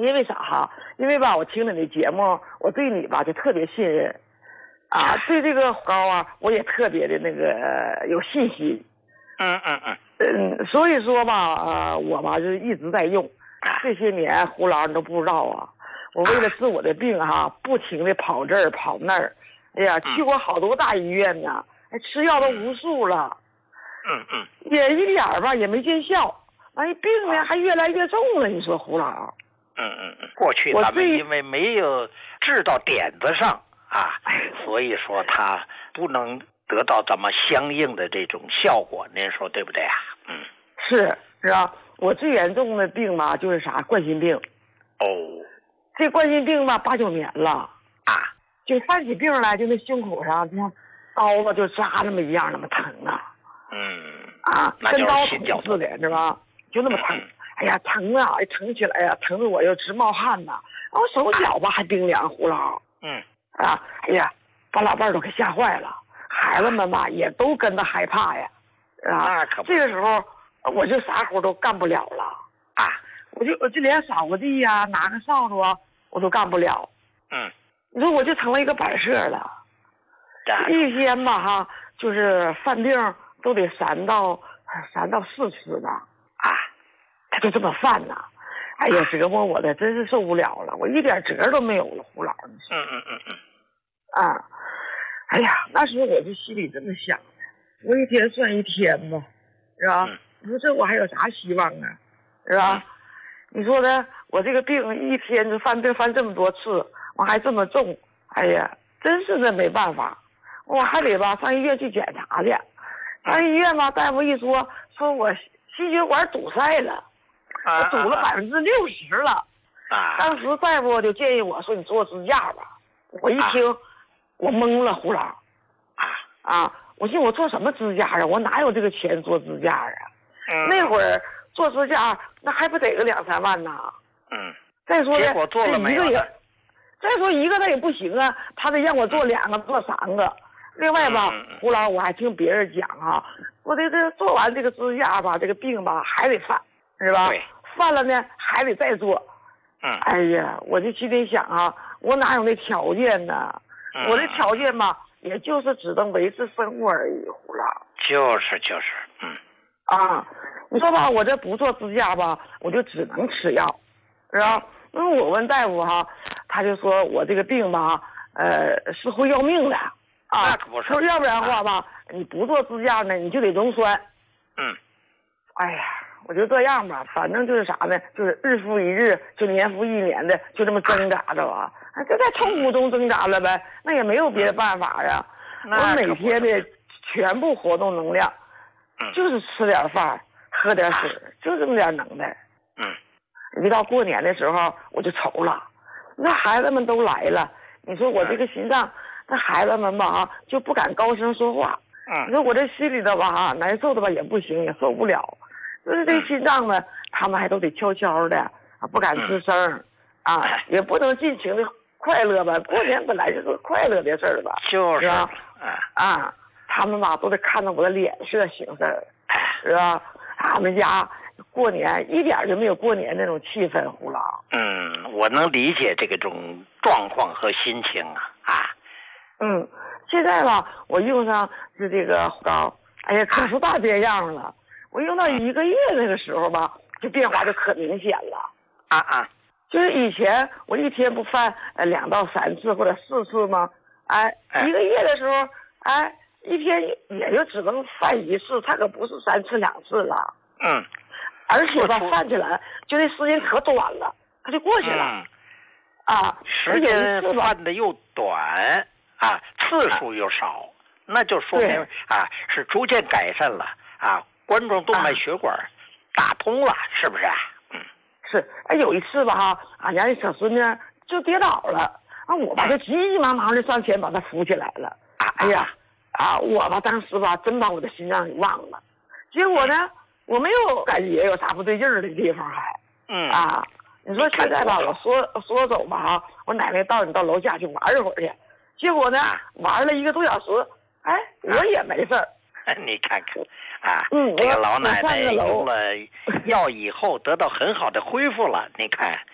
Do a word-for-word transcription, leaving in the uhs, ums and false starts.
因为啥哈？因为吧，我听你的节目，我对你吧就特别信任，啊，对这个膏啊，我也特别的那个、呃、有信心。 嗯嗯嗯嗯，所以说吧，呃，我吧就一直在用。这些年胡老你都不知道啊，我为了治我的病哈，不停的跑这儿跑那儿，哎呀，去过好多大医院呢，吃药都无数了。 嗯嗯， 也一点儿吧也没见效，完病呢还越来越重了。你说胡老？ 嗯嗯嗯，过去咱们因为没有治到点子上啊，所以说他不能得到这么相应的这种效果，您说对不对啊？嗯， 是是吧？我最严重的病吧就是啥冠心病。 哦， 这冠心病吧八九年了啊， 就犯起病来就那胸口上就像刀子就扎那么一样那么疼啊。 嗯啊，跟刀捅似的，是吧？就那么疼。嗯、哎呀，疼啊！一疼起来呀，疼得我又直冒汗呐。然后手脚吧还冰凉，胡老。 嗯。 啊，哎呀，把老伴儿都给吓坏了，孩子们吧也都跟着害怕呀。啊，这个时候我就啥活都干不了了啊！我就我就连扫个地呀、拿个扫帚啊，我都干不了。 嗯。 你说我就成了一个摆设了。一天吧哈，就是犯病。都得三到三到四次呢，啊，他就这么犯呢，哎呀，折磨我的真是受不了了，我一点辙都没有了，胡老。 嗯嗯嗯嗯， 啊，哎呀，那时候我就心里这么想的，我一天算一天吧，是吧？ 嗯、 你说这我还有啥希望啊，是吧？嗯、你说呢？我这个病一天就犯病犯这么多次，我还这么重，哎呀，真是的没办法，我还得吧上医院去检查去。上医院吧，大夫一说，说我心血管堵塞了， 啊、 我堵了百分之六十了。 啊！ 当时大夫就建议我说：“你做支架吧。”我一听，啊、我懵了，胡老。 啊啊！我寻思我做什么支架啊？我哪有这个钱做支架啊？ 嗯、 那会儿做支架那还不得个两三万呢。 嗯。 再说结果做了没有？ 再说一个他也不行啊，他得让我做两个，做三个。另外吧，胡老我还听别人讲啊，我这这做完这个支架吧，这个病吧还得犯，是吧？ 对。 犯了呢还得再做。 嗯。 哎呀，我就心里想啊，我哪有那条件呢？ 嗯、 我的条件吧，也就是只能维持生活而已，胡老。 就是就是，嗯。 啊，你说吧，我这不做支架吧，我就只能吃药，是吧？因为我问大夫哈，他就说我这个病吧，呃，是会要命的。啊， 那可不是， 说要不然的话吧，啊、你不做支架呢，你就得溶栓。 嗯， 哎呀，我就这样吧，反正就是啥呢，就是日复一日，就年复一年的，就这么挣扎着吧，啊，就在痛苦中挣扎了呗，那也没有别的办法呀。我每天的全部活动能量， 嗯， 就是吃点饭，喝点水，就这么点能耐。 嗯， 一到过年的时候，我就愁了，那孩子们都来了，你说我这个心脏。那孩子们吧啊，就不敢高声说话。 嗯， 你说我这心里的吧啊，难受的吧也不行，也受不了。就是这心脏呢，他们还都得悄悄的，啊，不敢吱声，嗯、啊，也不能尽情的快乐吧。过年本来就是快乐的事儿吧， 就是啊，啊，他们吧都得看着我的脸色行事儿，是吧？他们家过年一点就没有过年那种气氛，胡老。 嗯，我能理解这个种状况和心情啊啊。 嗯，现在吧，我用上是这个膏，哎呀，可是大变样了。我用到一个月那个时候吧，这变化就可明显了。 啊啊， 就是以前我一天不犯呃两到三次或者四次吗？哎，一个月的时候，哎，一天也就只能犯一次，它可不是三次两次了。 嗯， 而且吧，犯起来就那时间可短了，它就过去了。 嗯、 啊， 时间犯的又短。啊，次数又少，那就说明啊是逐渐改善了啊，冠状动脉血管打通了，是不是？嗯， 是。哎，有一次吧哈，俺家那小孙女就跌倒了，啊，我吧就急急忙忙的上前把她扶起来了。啊，哎呀，啊，我吧当时吧真把我的心脏给忘了，结果呢，我没有感觉有啥不对劲儿的地方还。 嗯。 啊，你说现在吧，我说说走吧哈，我奶奶到你到楼下去玩一会儿去。结果呢，玩了一个多小时，哎，我也没事儿。 你看看，啊， 嗯， 这个老奶奶用了药以后得到很好的恢复了，你看。